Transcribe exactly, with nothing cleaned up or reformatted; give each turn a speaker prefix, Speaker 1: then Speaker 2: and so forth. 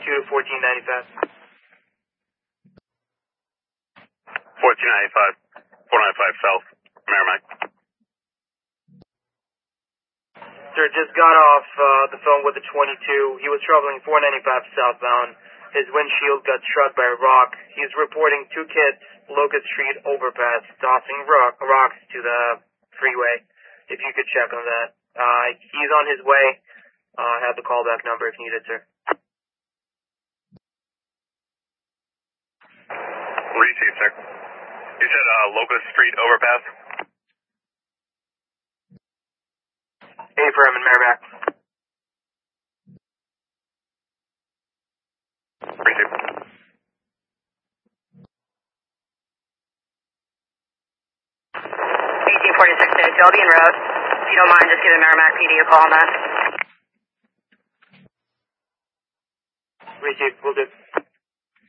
Speaker 1: to fourteen ninety-five.
Speaker 2: fourteen ninety-five, four ninety-five South, Merrimack.
Speaker 1: Sir, just got off uh, the phone with the twenty-two. He was traveling four ninety-five southbound. His windshield got struck by a rock. He's reporting two kids, Locust Street overpass, tossing rock, rocks to the freeway. If you could check on that. Uh, he's on his way. Uh, have the callback number if needed, sir.
Speaker 2: Received, sir. You said uh, Locust Street overpass?
Speaker 1: Affirm in Merrimack.
Speaker 2: Received.
Speaker 3: eighteen forty-six to Shelby and Road. If you don't mind, just give the Merrimack P D a call on that.
Speaker 1: Received, will do.